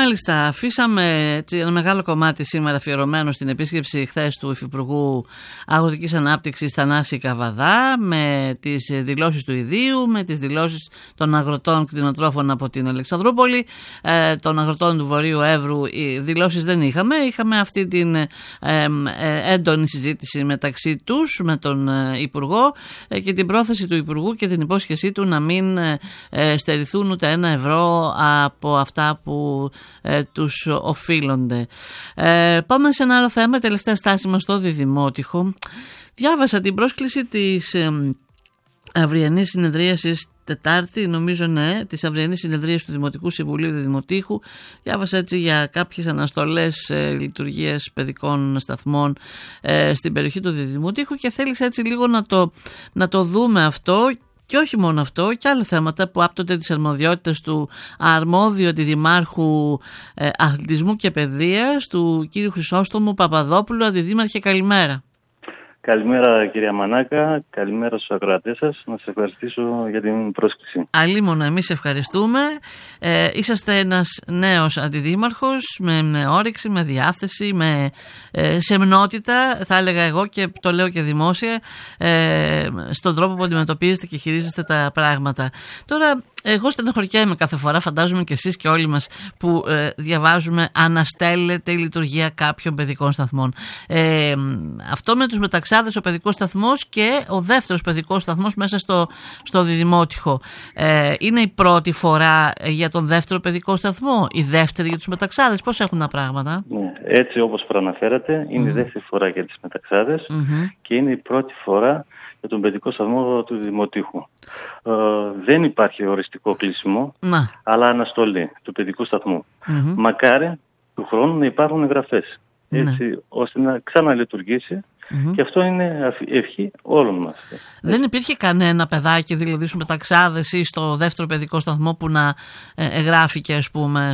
Μάλιστα, αφήσαμε ένα μεγάλο κομμάτι σήμερα αφιερωμένο στην επίσκεψη χθες του Υφυπουργού Αγροτικής Ανάπτυξης Θανάση Καβαδά, με τις δηλώσεις του ιδίου, με τις δηλώσεις των αγροτών κτηνοτρόφων από την Αλεξανδρούπολη, των αγροτών του Βορείου Εύρου. Οι δηλώσεις δεν είχαμε. Είχαμε αυτή την έντονη συζήτηση μεταξύ τους με τον Υπουργό και την πρόθεση του Υπουργού και την υπόσχεσή του να μην στερηθούν ούτε ένα ευρώ από αυτά που τους οφείλονται. Πάμε σε ένα άλλο θέμα, τελευταία στάση μας στο Διδημότυχο. Διάβασα την πρόσκληση της αυριανής συνεδρίασης Τετάρτη, νομίζω της αυριανής συνεδρίας του Δημοτικού Συμβουλίου Διδημοτήχου. Διάβασα έτσι για κάποιες αναστολές λειτουργίας παιδικών σταθμών στην περιοχή του Διδημοτήχου και θέλησα έτσι λίγο να το δούμε αυτό. Και όχι μόνο αυτό, και άλλα θέματα που άπτονται τις αρμοδιότητες του αρμόδιου αντιδημάρχου Αθλητισμού και Παιδείας, του κ. Χρυσόστομου Παπαδόπουλου. Αντιδήμαρχε, καλημέρα. Καλημέρα κυρία Μανάκα, καλημέρα στους ακροατές σας. Να σας ευχαριστήσω για την πρόσκληση. Αλίμονα, εμείς ευχαριστούμε. Είσαστε ένας νέος αντιδήμαρχος με όρεξη, με διάθεση, με σεμνότητα, θα έλεγα εγώ, και το λέω και δημόσια, στον τρόπο που αντιμετωπίζετε και χειρίζεστε τα πράγματα. Τώρα, εγώ στεναχωριέμαι κάθε φορά, φαντάζομαι και εσείς και όλοι μας, που διαβάζουμε αναστέλλεται η λειτουργία κάποιων παιδικών σταθμών. Αυτό με τους μεταξάδες, ο παιδικός σταθμός και ο δεύτερος παιδικός σταθμός μέσα στο Διδημότυχο. Είναι η πρώτη φορά για τον δεύτερο παιδικό σταθμό, η δεύτερη για τους μεταξάδες? Πώς έχουν τα πράγματα? Ναι, έτσι όπως προαναφέρατε, είναι η δεύτερη φορά για τις μεταξάδες και είναι η πρώτη φορά για τον παιδικό σταθμό του Δημοτήχου. Δεν υπάρχει οριστικό κλείσιμο, αλλά αναστολή του παιδικού σταθμού. Μακάρι του χρόνου να υπάρχουν εγγραφές, έτσι ώστε να ξαναλειτουργήσει, και αυτό είναι ευχή όλων μας. Δεν υπήρχε κανένα παιδάκι, δηλαδή στους μεταξάδες ή στο δεύτερο παιδικό σταθμό, που να εγγράφηκε, ας πούμε,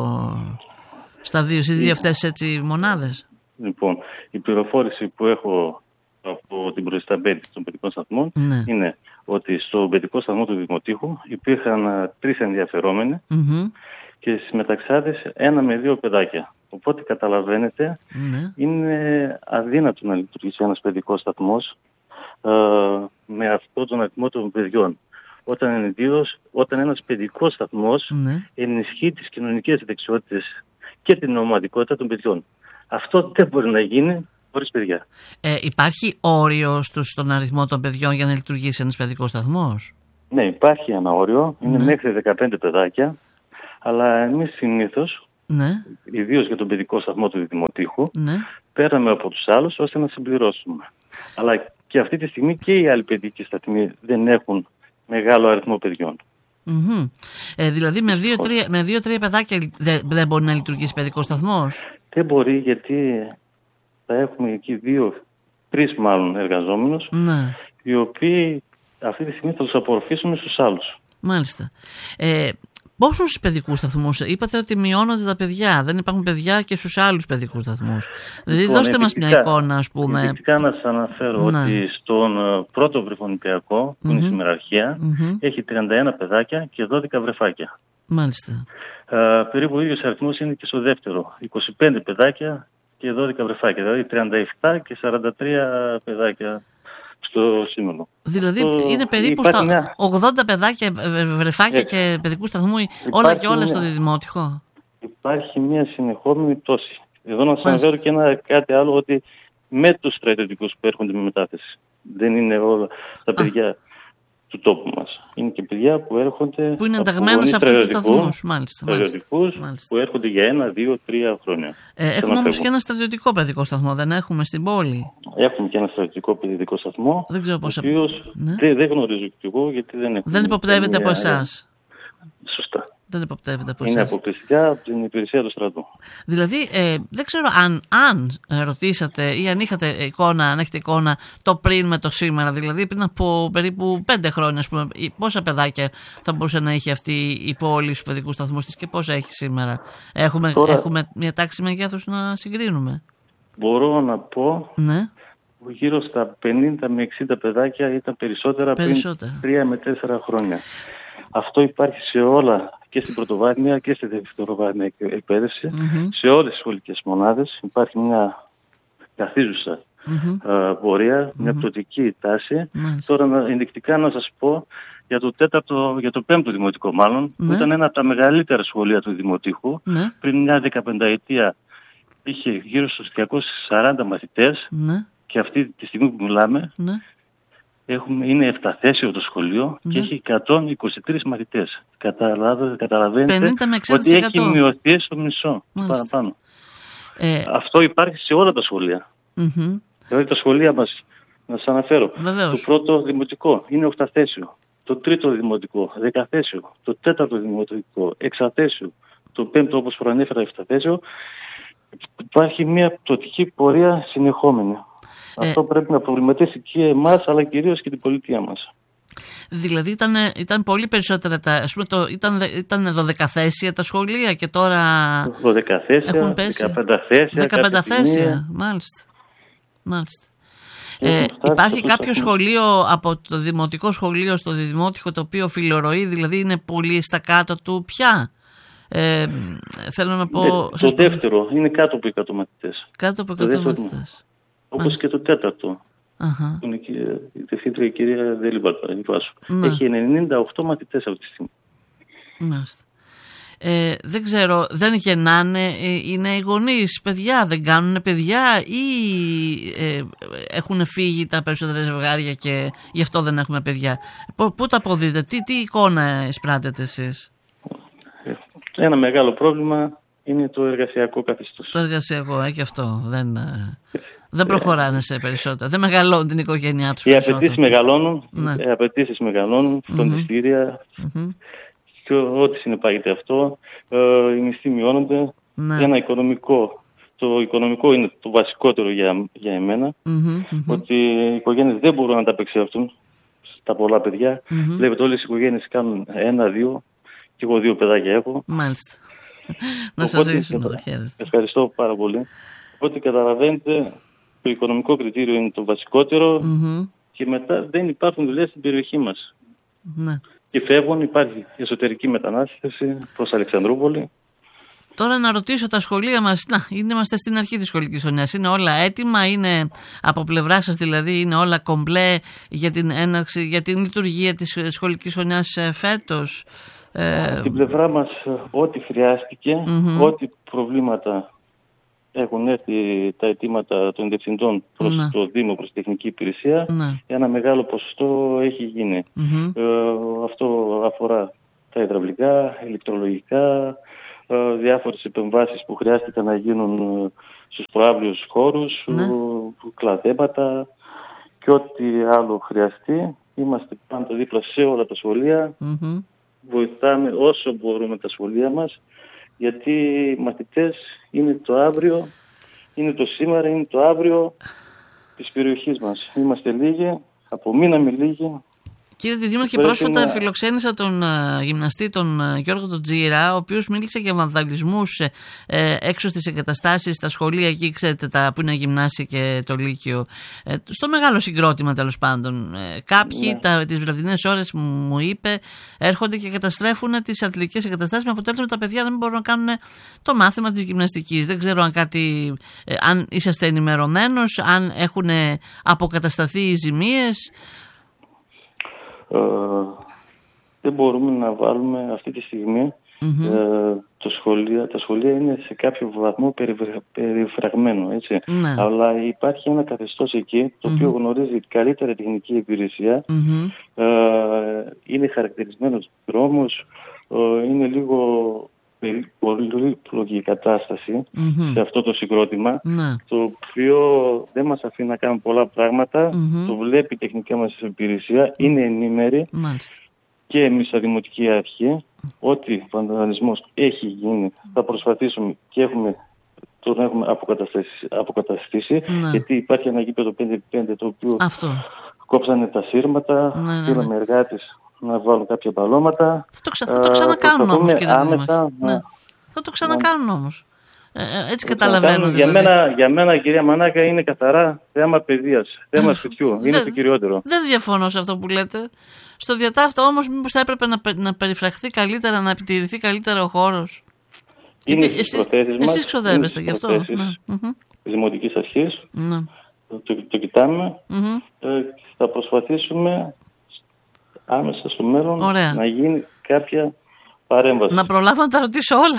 στις δύο αυτές έτσι μονάδες? Λοιπόν, η πληροφόρηση που έχω από την προϊσταμπέλη των παιδικών σταθμών είναι ότι στο παιδικό σταθμό του Δημοτήχου υπήρχαν 3 ενδιαφερόμενοι και στις μεταξάδες 1 με 2 παιδάκια. Οπότε καταλαβαίνετε, είναι αδύνατο να λειτουργήσει ένας παιδικός σταθμός με αυτόν τον αριθμό των παιδιών. Όταν ένας παιδικός σταθμός ενισχύει τις κοινωνικές δεξιότητες και την ομαδικότητα των παιδιών. Αυτό δεν μπορεί να γίνει χωρίς παιδιά. Υπάρχει όριο στον αριθμό των παιδιών για να λειτουργήσει ένας παιδικός σταθμός? Ναι, υπάρχει ένα όριο. Είναι μέχρι 15 παιδάκια. Αλλά εμείς συνήθως, ιδίως για τον παιδικό σταθμό του Δημοτήχου, πέραμε από τους άλλους ώστε να συμπληρώσουμε. Αλλά και αυτή τη στιγμή και οι άλλοι παιδικοί σταθμοί δεν έχουν μεγάλο αριθμό παιδιών. Δηλαδή με 2-3 παιδάκια δεν μπορεί να λειτουργήσει παιδικός σταθμός? Δεν μπορεί, γιατί θα έχουμε εκεί 2-3 μάλλον εργαζόμενους, οι οποίοι αυτή τη στιγμή θα τους απορροφήσουμε στους άλλους. Μάλιστα. Πόσους παιδικούς σταθμούς? Είπατε ότι μειώνονται τα παιδιά, δεν υπάρχουν παιδιά και στους άλλους παιδικούς σταθμούς. Δηλαδή δώστε μας μια εικόνα, ας πούμε. Ενδεικτικά να σας αναφέρω ότι στον πρώτο βρεφονιπιακό, που είναι η Σημεραρχία, έχει 31 παιδάκια και 12 βρεφάκια. Μάλιστα. Περίπου ο ίδιος αριθμός είναι και στο δεύτερο, 25 παιδάκια και 12 βρεφάκια, δηλαδή 37 και 43 παιδάκια στο σύνολο. Δηλαδή είναι περίπου στα 80 παιδάκια, βρεφάκια και παιδικού σταθμού, όλα και όλα στο Διδημότυχο. Υπάρχει μια συνεχόμενη πτώση. Εδώ να σας αναφέρω και κάτι άλλο, ότι με τους στρατιωτικούς που έρχονται με μετάθεση. Δεν είναι όλα τα παιδιά του τόπου μας. Είναι και παιδιά που έρχονται, που είναι ενταγμένα σε αυτούς τους σταθμούς. Στρατιωτικούς που έρχονται για 1, 2, 3 χρόνια. Έχουμε όμως και ένα στρατιωτικό παιδικό σταθμό, δεν έχουμε στην πόλη? Έχουμε και ένα στρατιωτικό παιδικό σταθμό. Δεν ξέρω πώς. Δεν γνωρίζω κι εγώ, γιατί δεν έχουμε. Δεν υποπτεύεται από εσάς? Σωστά. Δεν υποπτεύεται από εσάς. Είναι αποκλειστικά από την υπηρεσία του στρατού. Δηλαδή, δεν ξέρω αν ρωτήσατε ή αν έχετε εικόνα το πριν με το σήμερα. Δηλαδή, πριν από περίπου 5 χρόνια, ας πούμε, πόσα παιδάκια θα μπορούσε να έχει αυτή η πόλη στους παιδικούς σταθμούς της και πόσα έχει σήμερα? Έχουμε μια τάξη μεγέθους να συγκρίνουμε? Μπορώ να πω γύρω στα 50 με 60 παιδάκια ήταν περισσότερα πριν 3 με 4 χρόνια. Αυτό υπάρχει σε όλα και στην πρωτοβάθμια και στη δευτεροβάθμια εκπαίδευση. Σε όλες τις σχολικές μονάδες υπάρχει μια καθίζουσα πορεία, μια πτωτική τάση. Τώρα ενδεικτικά να σας πω για το πέμπτο δημοτικό μάλλον, που ήταν ένα από τα μεγαλύτερα σχολεία του Δημοτήχου. Πριν μια 15ετία είχε γύρω στους 240 μαθητές και αυτή τη στιγμή που μιλάμε είναι 7θέσιο το σχολείο και έχει 123 μαθητές. Καταλαβαίνετε ότι έχει μειωθεί στο μισό παραπάνω. Αυτό υπάρχει σε όλα τα σχολεία. Δηλαδή τα σχολεία μας, να σας αναφέρω, το πρώτο δημοτικό είναι 8θέσιο, το τρίτο δημοτικό 10θέσιο, το τέταρτο δημοτικό 6θέσιο, το πέμπτο όπως προανέφερα 7θέσιο. Υπάρχει μια πτωτική πορεία συνεχόμενη. Αυτό πρέπει να προβληματίσει και εμάς, αλλά κυρίως και την πολιτεία μας. Δηλαδή ήταν πολύ περισσότερα ήταν 12θέσια τα σχολεία και τώρα 12θέσια, 15θέσια. 15θέσια, μάλιστα. Υπάρχει κάποιο σχολείο από το δημοτικό σχολείο στο δημότικο το οποίο φιλορροεί, δηλαδή είναι πολύ στα κάτω του πια? Θέλω να πω... το δεύτερο είναι κάτω από 100 μαθητές. Κάτω από 100 μαθητές. Όπως και το τέταρτο. Που είναι η διευθύντρια η κυρία Δελιβάτου. Έχει 98 μαθητές αυτή τη στιγμή. Μάλιστα. Δεν ξέρω, δεν γεννάνε, είναι οι γονείς παιδιά, δεν κάνουν παιδιά ή έχουν φύγει τα περισσότερα ζευγάρια και γι' αυτό δεν έχουμε παιδιά? Πού τα αποδείτε, τι εικόνα εισπράτετε εσείς? Ένα μεγάλο πρόβλημα είναι το εργασιακό καθεστώς. Το εργασιακό, και αυτό δεν προχωράνε σε περισσότερα. Δεν μεγαλώνουν την οικογένειά τους. Οι απαιτήσεις μεγαλώνουν, φροντιστήρια και ό,τι συνεπάγεται αυτό. Οι μισθοί μειώνονται. Ένα οικονομικό. Το οικονομικό είναι το βασικότερο για εμένα. Ότι οι οικογένειες δεν μπορούν να τα απεξέλθουν στα πολλά παιδιά. Βλέπετε, όλες οι οικογένειες κάνουν 1-2 και εγώ 2 παιδάκια έχω. Μάλιστα. Να σας ζήσουμε, να χαίρεστε. Ευχαριστώ πάρα πολύ. Οπότε καταλαβαίνετε, το οικονομικό κριτήριο είναι το βασικότερο και μετά δεν υπάρχουν δουλειές στην περιοχή μας. Και φεύγουν, υπάρχει εσωτερική μετανάστευση προς Αλεξανδρούπολη. Τώρα να ρωτήσω τα σχολεία μας, είμαστε στην αρχή της σχολικής χρονιάς, είναι όλα έτοιμα, είναι από πλευρά σας δηλαδή, είναι όλα κομπλέ για την έναρξη, για την λειτουργία της σχολικής χρονιάς φέτος? Από την πλευρά μας ό,τι χρειάστηκε, ό,τι προβλήματα έχουν έρθει τα αιτήματα των διευθυντών προς το Δήμο, προς τεχνική υπηρεσία, ένα μεγάλο ποσοστό έχει γίνει. Αυτό αφορά τα υδραυλικά, ηλεκτρολογικά, διάφορες επεμβάσεις που χρειάστηκαν να γίνουν στους προαύλιους χώρους, κλαδέματα και ό,τι άλλο χρειαστεί. Είμαστε πάντα δίπλα σε όλα τα σχολεία. Βοηθάμε όσο μπορούμε τα σχολεία μας, γιατί οι μαθητές είναι το αύριο, είναι το σήμερα, είναι το αύριο της περιοχής μας. Είμαστε λίγοι, απομείναμε λίγοι. Κύριε Δήμαρχε, πρόσφατα φιλοξένησα τον γυμναστή, τον Γιώργο τον Τζίρα, ο οποίος μίλησε για βανδαλισμούς έξω στις εγκαταστάσεις, στα σχολεία εκεί, ξέρετε, που είναι γυμνάσια και το Λύκειο. Στο μεγάλο συγκρότημα, τέλος πάντων. Κάποιοι τις βραδινές ώρες, μου είπε, έρχονται και καταστρέφουν τις αθλητικές εγκαταστάσεις, με αποτέλεσμα τα παιδιά να μην μπορούν να κάνουν το μάθημα της γυμναστικής. Δεν ξέρω αν είσαστε ενημερωμένος, αν έχουν αποκατασταθεί οι ζημίες. Δεν μπορούμε να βάλουμε αυτή τη στιγμή τα σχολεία είναι σε κάποιο βαθμό περιφραγμένο, έτσι. Αλλά υπάρχει ένα καθεστώς εκεί το οποίο γνωρίζει καλύτερα τεχνική υπηρεσία, είναι χαρακτηρισμένος δρόμος, είναι λίγο πολύπλοκη κατάσταση σε αυτό το συγκρότημα, το οποίο δεν μας αφήνει να κάνουμε πολλά πράγματα. Το βλέπει η τεχνική μας υπηρεσία, είναι ενήμερη και εμείς στα Δημοτική Αρχή. Ό,τι βανδαλισμός έχει γίνει θα προσπαθήσουμε και τον έχουμε αποκαταστήσει, γιατί υπάρχει ένα γήπεδο 5x5 το οποίο κόψανε τα σύρματα, πήραμε εργάτες να βάλουν κάποια μπαλώματα. Θα το ξανακάνουν όμως, κύριε Δήμαρχε. Θα το ξανακάνουν όμως. Έτσι καταλαβαίνω. Για μένα, κυρία Μανάκα, είναι καθαρά θέμα παιδείας, θέμα σπιτιού. Είναι το κυριότερο. Δεν διαφωνώ σε αυτό που λέτε. Στο διατάφτα όμως μήπως θα έπρεπε να περιφραχθεί καλύτερα, να επιτηρηθεί καλύτερα ο χώρος. Είναι στις προθέσεις μας. Εσείς ξοδεύεστε γι' αυτό. Της Δημοτικής Αρχής. Το κοιτάμε. Θα προσπαθήσουμε άμεσα στο μέλλον να γίνει κάποια παρέμβαση. Να προλάβω να τα ρωτήσω όλα.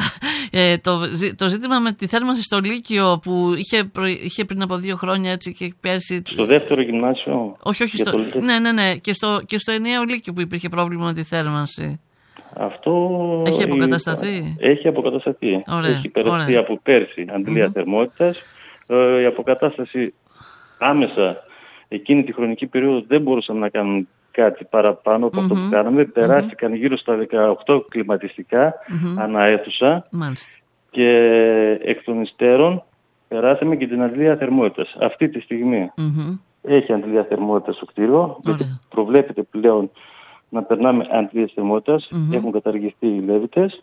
Το ζήτημα με τη θέρμανση στο Λύκειο που είχε πριν από 2 χρόνια έτσι και πέρσι. Στο δεύτερο γυμνάσιο. Όχι. Ναι. Και στο ενιαίο Λύκειο που υπήρχε πρόβλημα με τη θέρμανση. Αυτό έχει αποκατασταθεί. Έχει αποκατασταθεί. Έχει περαστεί από πέρσι αντλία θερμότητας. Η αποκατάσταση άμεσα εκείνη τη χρονική περίοδο δεν μπορούσαμε να κάνουμε κάτι παραπάνω από αυτό που κάναμε. Περάστηκαν γύρω στα 18 κλιματιστικά ανά αίθουσα και εκ των υστέρων περάσαμε και την αντλία θερμότητας. Αυτή τη στιγμή έχει αντλία θερμότητας στο κτίριο. Προβλέπεται πλέον να περνάμε αντλίες θερμότητας. Έχουν καταργηθεί οι λέβητες.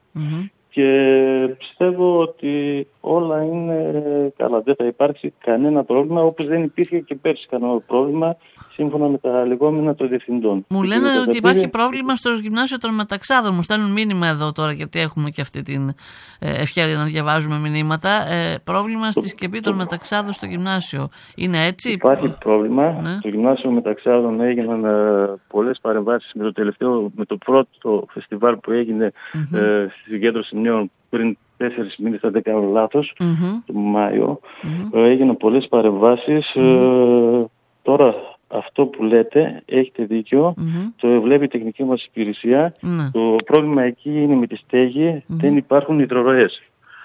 Και πιστεύω ότι όλα είναι καλά. Δεν θα υπάρξει κανένα πρόβλημα, όπως δεν υπήρχε και πέρσι κανένα πρόβλημα, σύμφωνα με τα λεγόμενα των διευθυντών. Μου λένε ότι υπάρχει πρόβλημα στο γυμνάσιο των Μεταξάδων. Μου στέλνουν μήνυμα εδώ τώρα, γιατί έχουμε και αυτή την ευκαιρία να διαβάζουμε μηνύματα. Πρόβλημα στη σκεπή των Μεταξάδων στο γυμνάσιο. Είναι έτσι? Υπάρχει πρόβλημα. Ναι. Στο γυμνάσιο Μεταξάδων έγιναν πολλές παρεμβάσεις με το πρώτο φεστιβάλ που έγινε στη συγκέντρωση νέων πριν 4 μήνες, θα δεν κάνω λάθος, τον Μάιο. Έγιναν πολλές παρεμβάσεις. Τώρα αυτό που λέτε, έχετε δίκιο, το βλέπει η τεχνική μας υπηρεσία. Το πρόβλημα εκεί είναι με τη στέγη, δεν υπάρχουν υδροροές.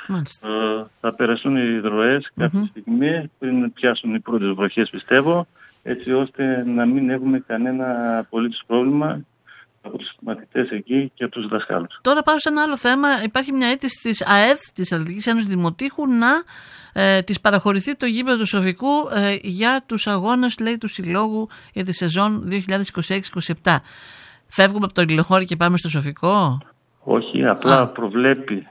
Θα περάσουν οι υδροροές κάποια στιγμή πριν πιάσουν οι πρώτες βροχές, πιστεύω, έτσι ώστε να μην έχουμε κανένα απολύτως πρόβλημα από τους μαθητές εκεί και από τους δασκάλους. Τώρα πάω σε ένα άλλο θέμα. Υπάρχει μια αίτηση της ΑΕΔ, της Αθλητικής Ένωσης Δημοτήχου, να της παραχωρηθεί το γήπεδο του Σοφικού για τους αγώνες, λέει, του Συλλόγου για τη σεζόν 2026-27. Φεύγουμε από το Λιλοχώρι και πάμε στο Σοφικό? Όχι, απλά προβλέπει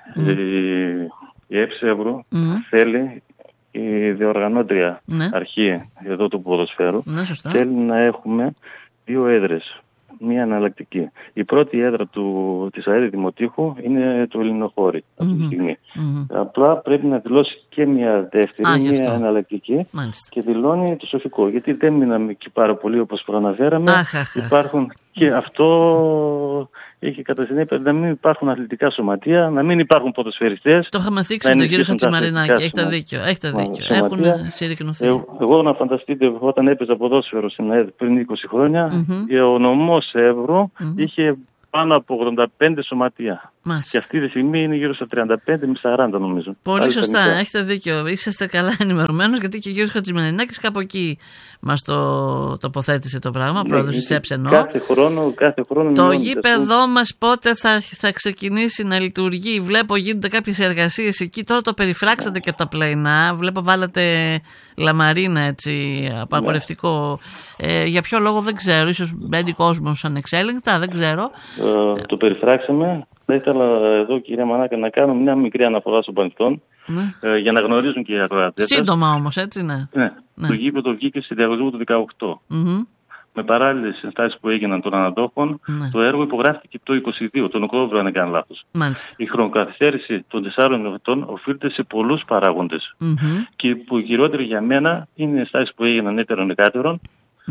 η ΕΕ θέλει η διοργανώτρια αρχή εδώ του ποδοσφαίρου, θέλει να έχουμε 2 έδρες. Μία εναλλακτική. Η πρώτη έδρα της ΑΕΔ Δημοτήχου είναι το Λιλοχώρι αυτή τη στιγμή. Απλά πρέπει να δηλώσει και μία δεύτερη, μία εναλλακτική, και δηλώνει το Σοφικό. Γιατί δεν μείναμε εκεί πάρα πολύ, όπως προαναφέραμε. Υπάρχουν και αυτό έχει κατά συνέπεια να μην υπάρχουν αθλητικά σωματεία, να μην υπάρχουν ποδοσφαιριστές. Το είχαμε θίξει με τον κύριο Χατζημαρινάκη. Έχετε δίκιο. Έχουν συρρυκνωθεί. Εγώ να φανταστείτε, όταν έπαιζα ποδόσφαιρο στην ΑΕΔ πριν 20 χρόνια, ο νομός Εύρου είχε πάνω από 85 σωματεία. Και αυτή τη στιγμή είναι γύρω στα 35 με 40, νομίζω. Πολύ σωστά, έχετε δίκιο. Είσαστε καλά ενημερωμένος, γιατί και ο κύριος Χατζημαρινάκης κάπου εκεί μας το τοποθέτησε το πράγμα. Πρόεδρος της ΕΕ. Κάθε χρόνο. Το γήπεδό μας πότε θα ξεκινήσει να λειτουργεί? Βλέπω γίνονται κάποιες εργασίες εκεί. Τώρα το περιφράξατε και από τα πλαϊνά. Βλέπω βάλατε λαμαρίνα, έτσι, απαγορευτικό. Για ποιο λόγο δεν ξέρω. Ίσως μπαίνει κόσμος ανεξέλεγκτα, δεν ξέρω. Το περιφράξαμε. Θα ήθελα εδώ, κυρία Μανάκα, να κάνω μια μικρή αναφορά στον παρελθόν, για να γνωρίζουν και οι ακροατές. Σύντομα όμως, έτσι, ναι. Το γήπεδο βγήκε στη διαγωνισμό του 2018. Με παράλληλες ενστάσεις που έγιναν των αναδόχων, το έργο υπογράφηκε το 2022, τον Οκτώβριο, αν δεν κάνω λάθος. Η χρονοκαθυστέρηση των 4 ετών οφείλεται σε πολλούς παράγοντες. Και που χειρότεροι για μένα είναι οι ενστάσεις που έγιναν έτερων εκάτερων.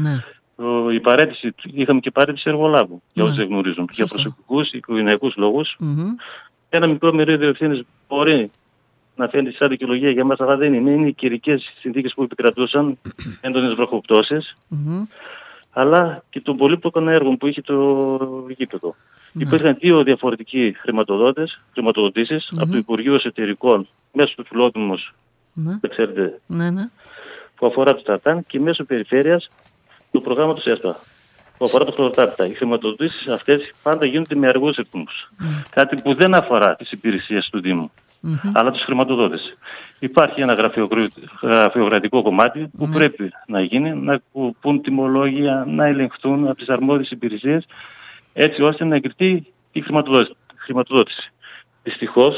Η παρέτηση, είχαμε και παρέτηση εργολάβου, για όσους δεν γνωρίζουν, για προσωπικούς, οικογενειακούς λόγους. Ένα μικρό μερίδιο ευθύνης μπορεί να φαίνεται σαν δικαιολογία για μας, αλλά δεν είναι. Είναι οι καιρικές συνθήκες που επικρατούσαν, έντονες βροχοπτώσεις, αλλά και των πολύπλοκων έργων που είχε το γήπεδο. Υπήρχαν 2 διαφορετικοί χρηματοδοτήσεις, από το Υπουργείο Εσωτερικών μέσω του Φιλότιμος, δεν ξέρετε, που αφορά το Σταρτάν, και μέσω περιφέρειας του προγράμματος ΕΣΠΑ, που αφορά το πρωτοτάπητα. Οι χρηματοδοτήσεις αυτές πάντα γίνονται με αργούς ρυθμούς. Κάτι που δεν αφορά τις υπηρεσίες του Δήμου, αλλά τους χρηματοδότες. Υπάρχει ένα γραφειοκρατικό κομμάτι που πρέπει να γίνει, να πούν τιμολόγια, να ελεγχθούν από τις αρμόδιες υπηρεσίες, έτσι ώστε να εγκριθεί η χρηματοδότηση. Δυστυχώς,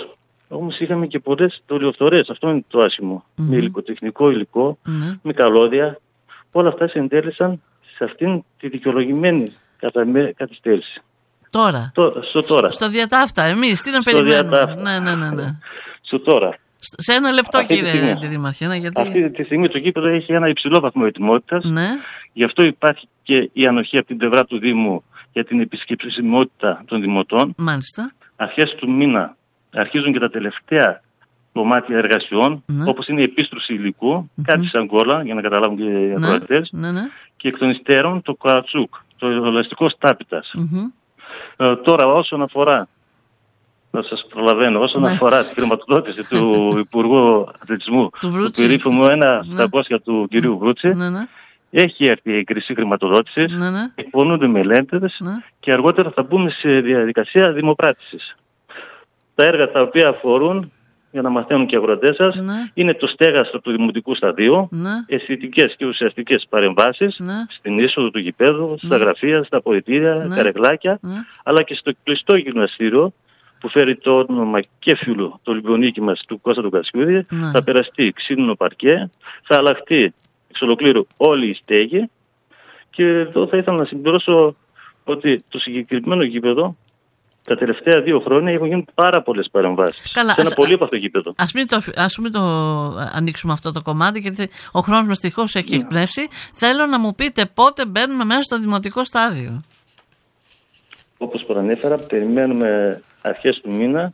Όμως είχαμε και πολλές δολιοφθορές. Αυτό είναι το άσχημο. Με υλικοτεχνικό υλικό, με καλώδια. Όλα αυτά συντέλεσαν σε αυτήν τη δικαιολογημένη καθυστέρηση. Τώρα. Τώρα. Στο διατάφτα, εμείς τι να περιμένουμε. Ναι. Στο τώρα. Σε ένα λεπτό, κύριε Δήμαρχε. Γιατί... Αυτή τη στιγμή το γήπεδο έχει ένα υψηλό βαθμό ετοιμότητας. Ναι. Γι' αυτό υπάρχει και η ανοχή από την πλευρά του Δήμου για την επισκεψιμότητα των δημοτών. Μάλιστα. Αρχές του μήνα αρχίζουν και τα τελευταία κομμάτια εργασιών, όπως είναι η επίστρωση υλικού, κάτι σαν κόλλα, για να καταλάβουν και οι ακροατές, και εκ των υστέρων το καουτσούκ, το ελαστικό στάπητας. Τώρα όσον αφορά, να σας προλαβαίνω, όσον αφορά τη χρηματοδότηση του Υπουργού Αθλητισμού, του περίφημου 1.700 του κυρίου Βρούτση, έχει έρθει η έγκριση χρηματοδότησης, εκπονούνται μελέτες και αργότερα θα μπούμε σε διαδικασία δημοπράτησης. Τα έργα τα οποία αφορούν, για να μαθαίνουν και οι αγροτές σας, είναι το στέγαστρο του δημοτικού σταδίου, αισθητικές και ουσιαστικές παρεμβάσεις στην είσοδο του γηπέδου, στα γραφεία, στα αποδυτήρια, καρεκλάκια, αλλά και στο κλειστό γυμναστήριο που φέρει το όνομα Κέφιουλο, το Ολυμπιονίκι μας του Κώστα του Κασιούδη, θα περαστεί ξύλινο παρκέ, θα αλλάχτεί εξ ολοκλήρου όλη η στέγη. Και εδώ θα ήθελα να συμπληρώσω ότι το συγκεκριμένο γήπεδο τα τελευταία 2 χρόνια έχουν γίνει πάρα πολλές παρεμβάσεις. Σε ένα πολύ επαφό γήπεδο. Ας μην το ανοίξουμε αυτό το κομμάτι, γιατί ο χρόνος μας τυχώς έχει εκπνεύσει. Θέλω να μου πείτε πότε μπαίνουμε μέσα στο δημοτικό στάδιο. Όπως προανέφερα, περιμένουμε αρχές του μήνα.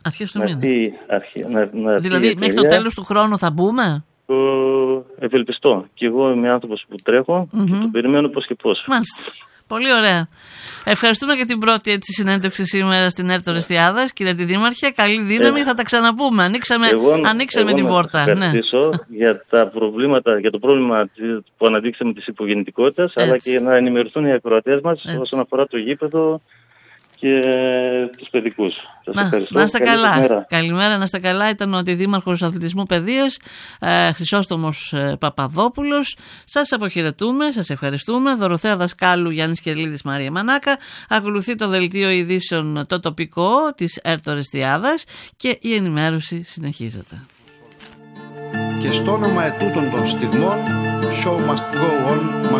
Δηλαδή μέχρι το τέλος του χρόνου θα μπούμε. Ευελπιστώ. Και εγώ είμαι άνθρωπος που τρέχω και το περιμένω πώς και πώς. Μάλιστα. Πολύ ωραία. Ευχαριστούμε για την πρώτη συνέντευξη σήμερα στην ΕΡΤ Ορεστιάδας. Κύριε Δήμαρχε, καλή δύναμη, θα τα ξαναπούμε. Ανοίξαμε την πόρτα. Εγώ να ευχαριστήσω για τα προβλήματα, για το πρόβλημα που αναδείξαμε της υπογεννητικότητας, αλλά και για να ενημερωθούν οι ακροατές μας όσον αφορά το γήπεδο και τους παιδικούς. Να είστε καλά. Καλημέρα, να είστε καλά. Ήταν ο Αντιδήμαρχος Αθλητισμού Παιδείας, Χρυσόστομος Παπαδόπουλος. Σας αποχαιρετούμε, σας ευχαριστούμε. Δωροθέα Δασκάλου, Γιάννης Κερλίδης, Μαρία Μανάκα. Ακολουθεί το δελτίο ειδήσεων το τοπικό της ΕΡΤ Ορεστιάδας και η ενημέρωση συνεχίζεται. Και στο όνομα ετούτων των στιγμών, show must go on.